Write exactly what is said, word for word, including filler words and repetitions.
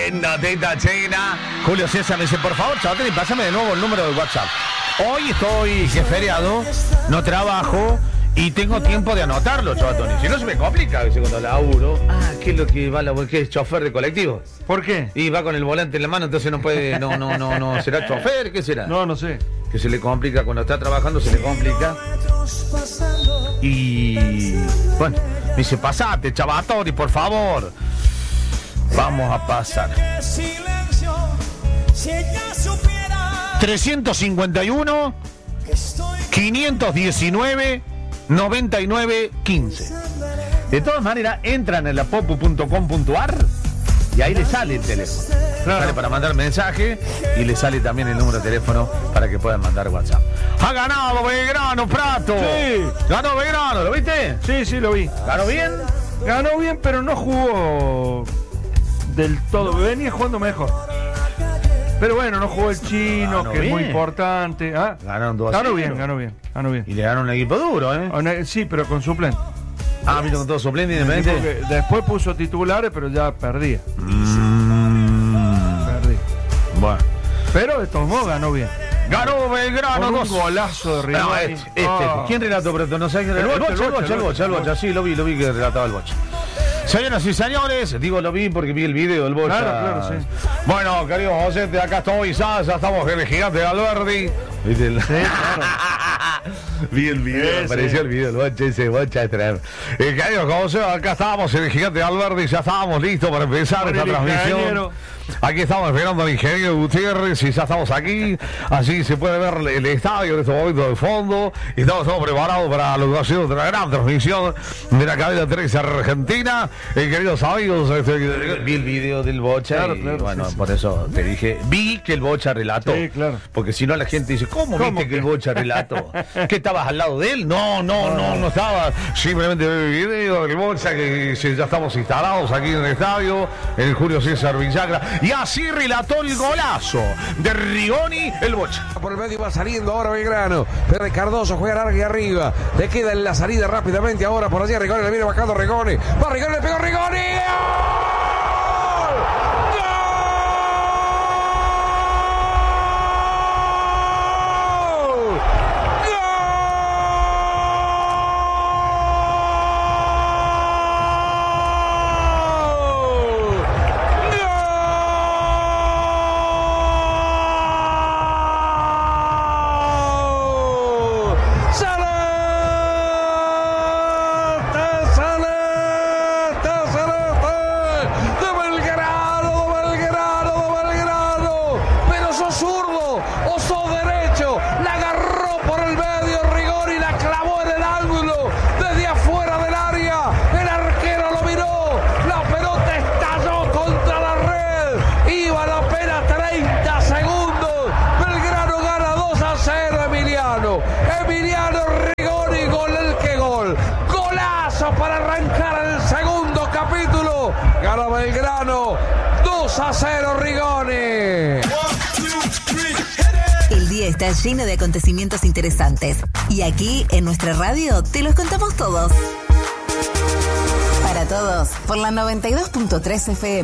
Tremenda teta china. Julio César me dice, por favor, Chavatón, y pásame de nuevo el número de WhatsApp. Hoy estoy, que es feriado, no trabajo y tengo tiempo de anotarlo, Chavatón. Y si no se me complica, dice, cuando laburo. Ah, ¿qué es lo que va a laburar? ¿Qué es chofer de colectivo? ¿Por qué? Y va con el volante en la mano, entonces no puede, no, no, no, no. ¿Será chofer? ¿Qué será? No, no sé. Que se le complica, cuando está trabajando se le complica. Y bueno, me dice, pasate, Chavatori, por favor. Vamos a pasar. trescientos cincuenta y uno, quinientos diecinueve, noventa y nueve, quince. De todas maneras, entran en la popu punto com punto ar y ahí le sale el teléfono. Claro. Sale para mandar mensaje y le sale también el número de teléfono para que puedan mandar WhatsApp. ¡Ha ganado Belgrano, Prato! Sí. Ganó Belgrano, ¿lo viste? Sí, sí, lo vi. ¿Ganó bien? Ganó bien, pero no jugó del todo. Venía jugando mejor. Pero bueno, no jugó el chino, ganó que bien. es muy importante. ¿Ah? Ganaron dos a Ganó cero. bien, ganó bien, ganó bien. Y le ganó un equipo duro, ¿eh? Sí, pero con suplente. Ah, vino con todo suplente independiente. Después puso titulares, pero ya perdía. Mm. Perdí. Bueno. Pero de todos modos ganó bien. Ganó Belgrano. Con un dos. golazo de No, Rigoni. este, este. Oh. ¿Quién relató? Pero no sé quién El relató. Bocha, El Bocha, el Bocha, el Bocha. Sí, lo vi, lo vi que relataba el Bocha. Señoras y señores, digo lo vi porque vi el video del Bocha. Claro, claro, sí. Bueno, queridos oyentes, acá estoy, ya, ya estamos en el gigante de Alberdi. ¿Viste el... Sí, claro. Vi el video, Sí, apareció sí. el video, el Bocha, ese Bocha es tremendo. Eh, queridos oyentes, acá estábamos en el gigante de Alberdi, ya estábamos listos para empezar Con esta el transmisión. ingeniero. Aquí estamos esperando al ingeniero Gutiérrez y ya estamos aquí. Así se puede ver el estadio en este momento de fondo. Y estamos todos preparados para lo que va a ser otra gran transmisión de la cadena tres Argentina. Eh, queridos amigos, este, vi el video del Bocha. Claro, y claro, bueno, sí, sí. por eso te dije, vi que el Bocha relató. Sí, claro. Porque si no la gente dice, ¿cómo, ¿Cómo viste que? que el Bocha relató? ¿Que estabas al lado de él? No, no, no, no estaba. Simplemente vi el video del Bocha, que ya estamos instalados aquí en el estadio, en el Julio César Villagra. Y así relató el golazo de Rigoni, el Bocha. Por el medio va saliendo ahora Belgrano. Pero de Cardoso juega larga y arriba. Le queda en la salida rápidamente ahora por allí. Rigoni le viene bajando Rigoni. Va Rigoni, le pegó Rigoni. Emiliano Rigoni, gol el que gol. Golazo para arrancar el segundo capítulo. Gana Belgrano dos a cero Rigoni. El día está lleno de acontecimientos interesantes. Y aquí, en nuestra radio, te los contamos todos. Para todos, por la noventa y dos punto tres F M.